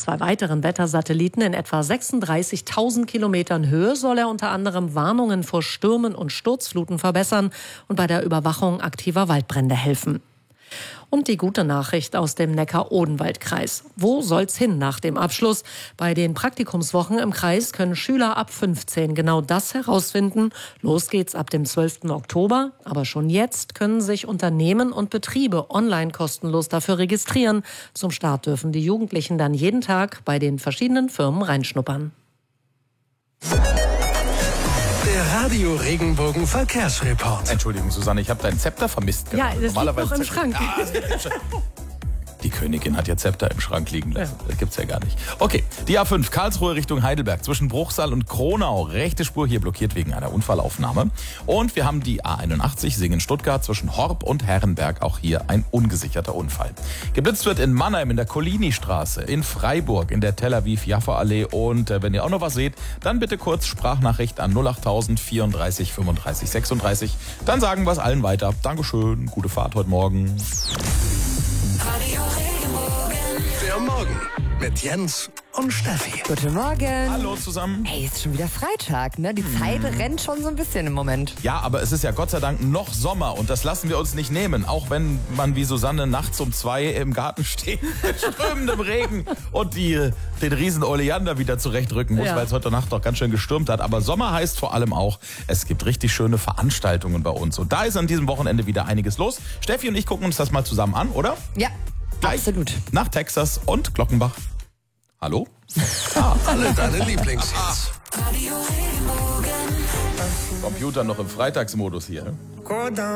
2 weiteren Wettersatelliten in etwa 36.000 Kilometern Höhe soll er unter anderem Warnungen vor Stürmen und Sturzfluten verbessern und bei der Überwachung aktiver Waldbrände helfen. Und die gute Nachricht aus dem Neckar-Odenwald-Kreis. Wo soll's hin nach dem Abschluss? Bei den Praktikumswochen im Kreis können Schüler ab 15 genau das herausfinden. Los geht's ab dem 12. Oktober. Aber schon jetzt können sich Unternehmen und Betriebe online kostenlos dafür registrieren. Zum Start dürfen die Jugendlichen dann jeden Tag bei den verschiedenen Firmen reinschnuppern. Der Radio Regenbogen Verkehrsreport. Entschuldigung, Susanne, ich habe dein Zepter vermisst. Ja, das liegt noch im Schrank. Die Königin hat ihr Zepter im Schrank liegen lassen. Das gibt's ja gar nicht. Okay, die A5 Karlsruhe Richtung Heidelberg zwischen Bruchsal und Kronau. Rechte Spur hier blockiert wegen einer Unfallaufnahme. Und wir haben die A81 Singen-Stuttgart zwischen Horb und Herrenberg. Auch hier ein ungesicherter Unfall. Geblitzt wird in Mannheim in der Collini-Straße, in Freiburg in der Tel Aviv-Jaffa-Allee. Und wenn ihr auch noch was seht, dann bitte kurz Sprachnachricht an 08000 34 35 36. Dann sagen wir es allen weiter. Dankeschön, gute Fahrt heute Morgen. Der Morgen mit Jens und Steffi. Guten Morgen. Hallo zusammen. Ey, ist schon wieder Freitag, ne? Die Zeit rennt schon so ein bisschen im Moment. Ja, aber es ist ja Gott sei Dank noch Sommer und das lassen wir uns nicht nehmen. Auch wenn man wie Susanne nachts um 2 im Garten steht mit strömendem Regen und den riesen Oleander wieder zurechtrücken muss, weil es heute Nacht doch ganz schön gestürmt hat. Aber Sommer heißt vor allem auch, es gibt richtig schöne Veranstaltungen bei uns. Und da ist an diesem Wochenende wieder einiges los. Steffi und ich gucken uns das mal zusammen an, oder? Ja, Gleich absolut. nach Texas und Glockenbach. Hallo? Alle deine Lieblingshits. Computer noch im Freitagsmodus hier.